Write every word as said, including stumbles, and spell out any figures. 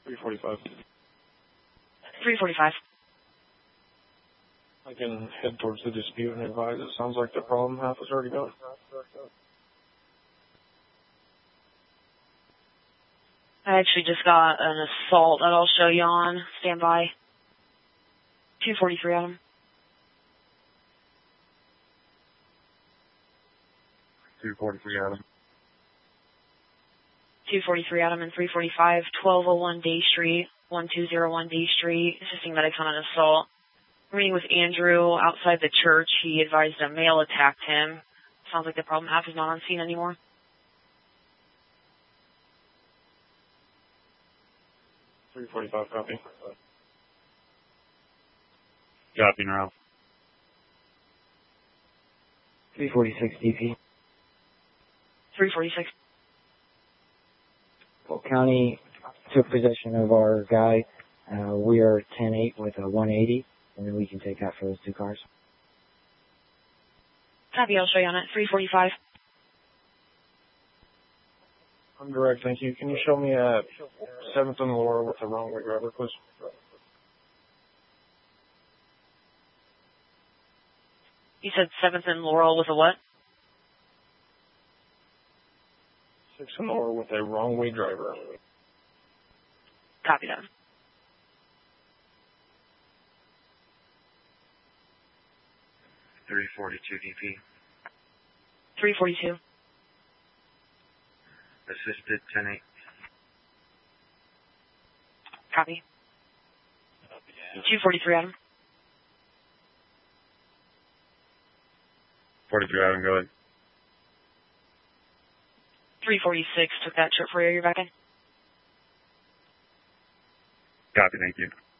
three forty-five. three forty-five. I can head towards the dispute and advise. It sounds like the problem half is already gone. I actually just got an assault that I'll show you on. Stand by. two forty-three, Adam. two forty-three, Adam. two forty-three, Adam, and three forty-five, twelve oh one Day Street, one two zero one D Street. Assisting medics on an assault. Meeting with Andrew outside the church. He advised a male attacked him. Sounds like the problem half is not on scene anymore. three forty-five, copy. Copy, now. three forty-six D P. three forty-six. Polk County took possession of our guy. Uh, we are ten eight with a one eighty, and then we can take out for those two cars. Copy, I'll show you on it. three forty-five. I'm direct, thank you. Can you show me at seventh and Laura with the wrong way driver, please? You said seventh and Laurel with a what? sixth and Laura with a wrong way driver. Copy that. three forty-two D P. three forty-two. Assisted ten eight. Copy. two forty-three, Adam. forty-three, Adam, go ahead. three forty-six took that trip for you. You're back in. Copy, thank you.